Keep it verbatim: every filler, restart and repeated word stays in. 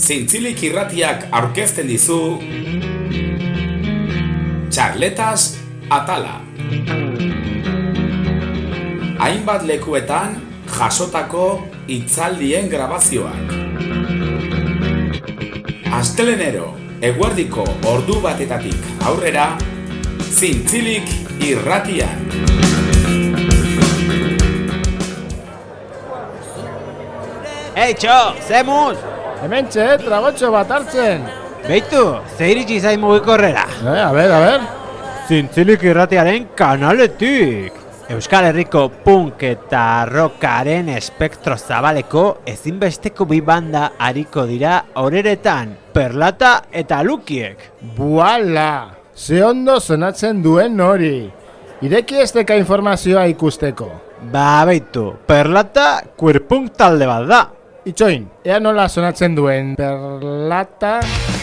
Zintzilik irratiak aurkezten dizu Txarletas Atala. Hainbat lekuetan jasotako hitzaldien grabazioak. Astelenero, eguerdiko ordu batetatik aurrera, Zintzilik irratian. Eitxo, zemuz! Hementxe, tragotxo bat hartzen. Beitu, ze iritsi zain mugikorrera. Eh, a ber, a ber. Zintzilik irratiaren kanaletik. Euskal Herriko punk eta rockaren espektro zabaleko ezinbesteko bi banda ariko dira horeretan, Perlata eta Lukiek. Buala! Ze ondo sonatzen duen hori. Ireki ez deka informazioa ikusteko. Ba, beitu, Perlata queer punk talde bat da. Itxoin, ea nola sonatzen duen Perlata...